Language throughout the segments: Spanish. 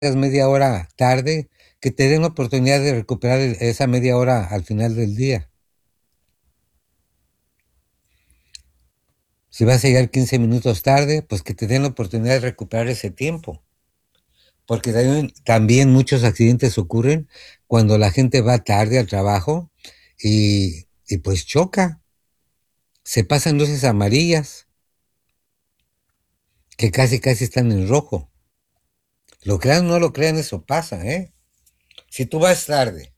media hora tarde, que te den la oportunidad de recuperar esa media hora al final del día. Si vas a llegar 15 minutos tarde, pues que te den la oportunidad de recuperar ese tiempo. Porque también muchos accidentes ocurren cuando la gente va tarde al trabajo y pues choca. Se pasan luces amarillas que casi están en rojo. Lo crean o no lo crean, eso pasa, ¿eh? Si tú vas tarde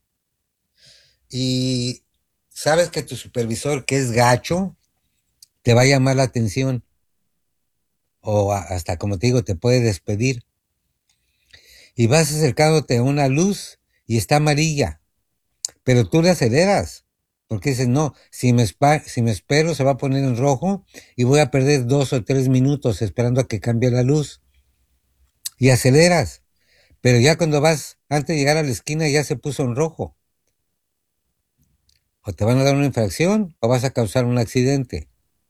y sabes que tu supervisor, que es gacho, te va a llamar la atención o hasta, como te digo, te puede despedir y vas acercándote a una luz y está amarilla, pero tú le aceleras porque dices, no, si me espero se va a poner en rojo y voy a perder 2 o 3 minutos esperando a que cambie la luz y aceleras, pero ya cuando vas, antes de llegar a la esquina ya se puso en rojo. O te van a dar una infracción o vas a causar un accidente.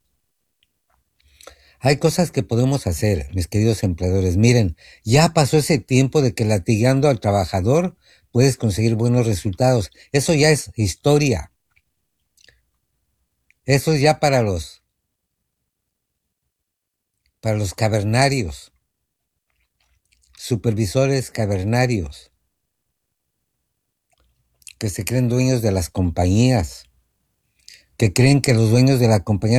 Hay cosas que podemos hacer, mis queridos empleadores. Miren, ya pasó ese tiempo de que latigando al trabajador puedes conseguir buenos resultados. Eso ya es historia. Eso es ya para los cavernarios, supervisores cavernarios, que se creen dueños de las compañías, que creen que los dueños de la compañía